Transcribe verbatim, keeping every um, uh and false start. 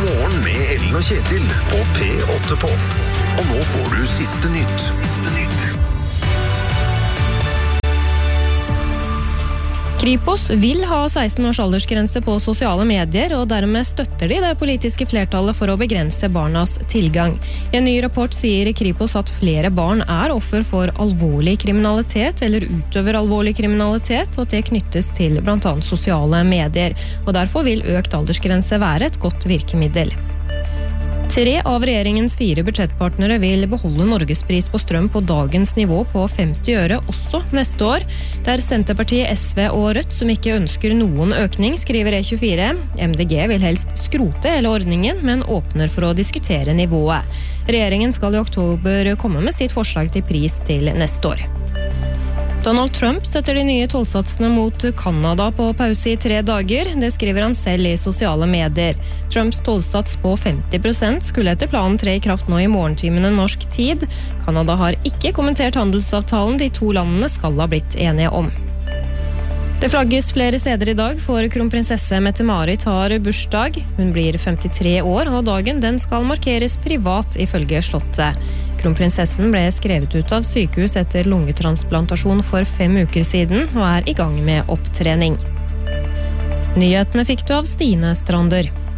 God morgen med Ellen og Kjetil på P åtte på. Og nå får du siste nytt. Siste nytt. Kripos vil ha seksten års aldersgrense på sosiale medier, og dermed støtter de det politiske flertallet for å begrense barnas tilgang. I en ny rapport sier Kripos at flere barn er offer for alvorlig kriminalitet eller utøver alvorlig kriminalitet, og at det knyttes til blant annet sosiale medier. Og derfor vil økt aldersgrense være et godt virkemiddel. Tre av regjeringens fire budsjettpartnere vil beholde Norgespris på strøm på dagens nivå på femti øre også neste år. Det er Senterpartiet, S V og Rødt som ikke ønsker noen økning, skriver E tjuefire. M D G vil helst skrote hele ordningen, men åpner for å diskutere nivået. Regjeringen skal i oktober komme med sitt forslag til pris til neste år. Donald Trump setter de nye tollsatsene mot Kanada på pause i tre dager. Det skriver han selv i sosiale medier. Trumps tollsats på femti prosent skulle etter planen tre i kraft nå i morgentimene norsk tid. Kanada har ikke kommentert handelsavtalen de to landene skal ha blitt enige om. Det flagges flere steder i dag, for kronprinsesse Mette-Marit har bursdag. Hun blir femtitre år, og dagen den skal markeres privat ifølge slottet. Kronprinsessen ble skrevet ut av sykehus etter lungetransplantasjon for fem uker siden, og er i gang med opptrening. Nyhetene fikk du av Stine Strander.